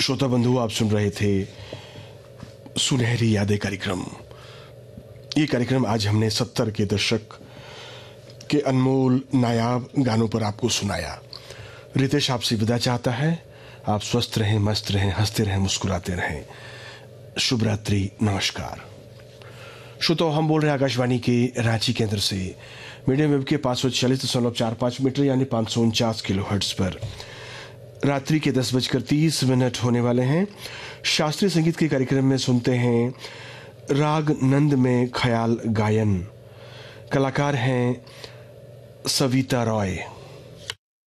श्रोता बंधु, आप सुन रहे थे सुनहरी यादें कार्यक्रम। ये कार्यक्रम आज हमने 70 के दशक के अनमोल नायाब गानों पर आपको सुनाया। रितेश आपसे विदा चाहता है। आप स्वस्थ रहें, मस्त रहें, हंसते रहें, मुस्कुराते रहें। शुभ रात्रि, नमस्कार। श्रोताओ, हम बोल रहे हैं आकाशवाणी के रांची केंद्र से मीडियम वेव के 546.45 मीटर यानी 549 किलोहर्ट्ज पर। रात्रि के 10:30 होने वाले हैं। शास्त्रीय संगीत के कार्यक्रम में सुनते हैं राग नंद में ख्याल गायन। कलाकार हैं सविता रॉय।